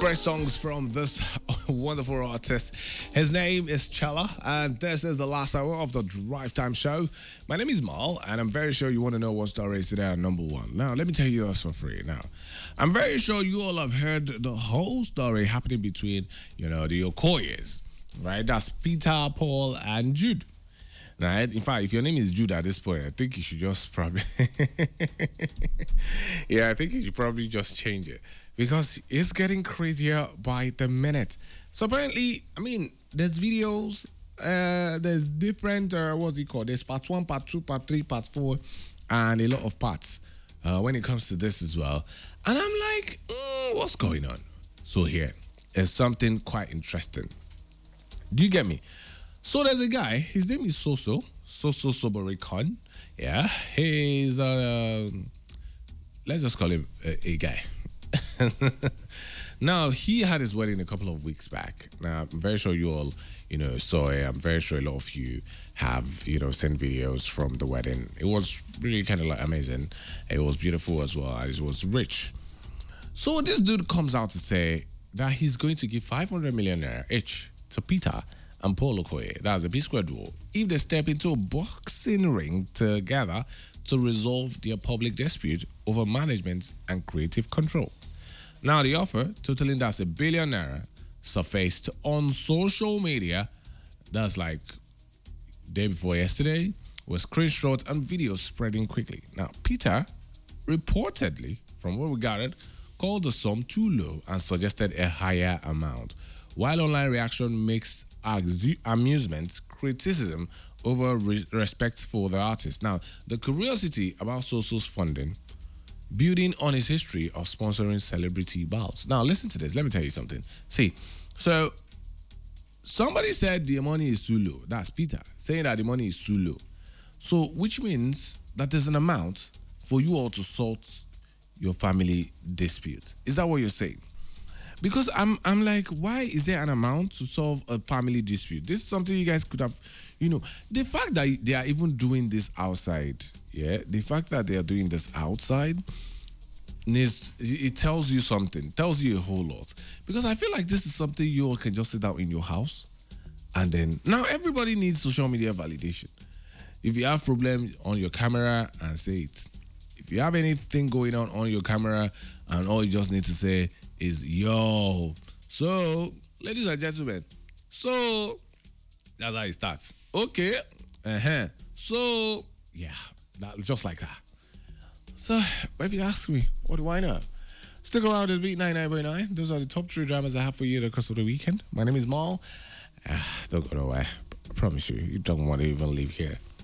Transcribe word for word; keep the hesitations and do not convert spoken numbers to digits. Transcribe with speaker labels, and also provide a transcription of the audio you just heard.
Speaker 1: fresh songs from this wonderful artist. His name is Chella, and this is the last hour of the Drive Time Show. My name is Mal, and I'm very sure you want to know what story is today at number one. Now, let me tell you this for free. Now, I'm very sure you all have heard the whole story happening between, you know, the Okoyes, right? That's Peter, Paul, and Jude. Right? In fact, if your name is Jude at this point, I think you should just probably... yeah, I think you should probably just change it. Because it's getting crazier by the minute. So apparently, I mean, there's videos, uh, there's different, uh, what's it called? There's part one, part two, part three, part four, and a lot of parts uh, when it comes to this as well. And I'm like, mm, what's going on? So here is something quite interesting. Do you get me? So there's a guy, his name is Soso, Soso Soborikon. Yeah, he's, uh, let's just call him a, a guy. Now, he had his wedding a couple of weeks back. Now, I'm very sure you all, you know, saw it. I'm very sure a lot of you have, you know, sent videos from the wedding. It was really kind of like amazing. It was beautiful as well, and it was rich. So this dude comes out to say that he's going to give five hundred million naira each to Peter and Paul Okoye, that's a P-Square duo, if they step into a boxing ring together to resolve their public dispute over management and creative control. Now, the offer, totaling that's a billion naira, surfaced on social media, that's like day before yesterday, with screenshots and videos spreading quickly. Now, Peter, reportedly, from what we gathered, called the sum too low and suggested a higher amount, while online reaction mixed amusement, criticism over re- respect for the artist. Now, the curiosity about Soso's funding, building on his history of sponsoring celebrity bouts. Now, listen to this. Let me tell you something. See, so somebody said the money is too low. That's Peter saying that the money is too low. So, which means that there's an amount for you all to sort your family dispute. Is that what you're saying? Because I'm I'm like, why is there an amount to solve a family dispute? This is something you guys could have, you know, the fact that they are even doing this outside, yeah, the fact that they are doing this outside, needs, it tells you something, tells you a whole lot. Because I feel like this is something you all can just sit down in your house, and then, now everybody needs social media validation. If you have problems on your camera, and say it. If you have anything going on on your camera, and all you just need to say is yo. So, ladies and gentlemen, so that's how it starts. Okay, uh-huh. So, yeah, that, just like that. So, if you ask me, what do I know? Stick around this beat ninety-nine point nine. Those are the top three dramas I have for you the course of the weekend. My name is Mal. Uh, don't go nowhere. I promise you, you don't want to even leave here.